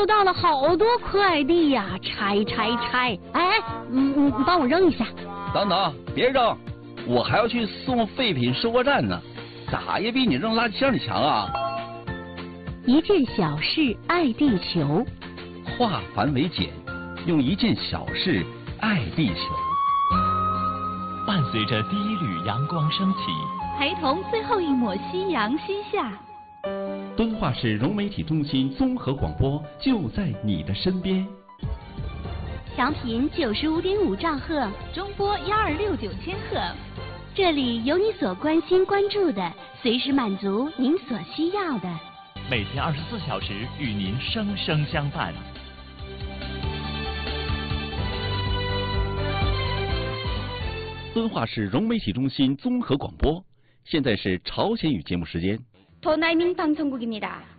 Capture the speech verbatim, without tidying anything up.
收到了好多快递呀，拆拆拆！哎，嗯，你帮我扔一下。 等等，别扔，我还要去送废品收货站呢，咋也比你扔垃圾箱里强啊！ 一件小事爱地球， 化繁为简，用一件小事爱地球。 伴随着第一缕阳光升起， 陪同最后一抹夕阳西下。 敦化市融媒体中心综合广播就在你的身边。 调频九十五点五兆赫， 中波幺二六九千赫。 这里有你所关心关注的，随时满足您所需要的。 每天二十四小时与您生生相伴。 敦化市融媒体中心综合广播，现在是朝鲜语节目时间。 도나이밍방송국입니다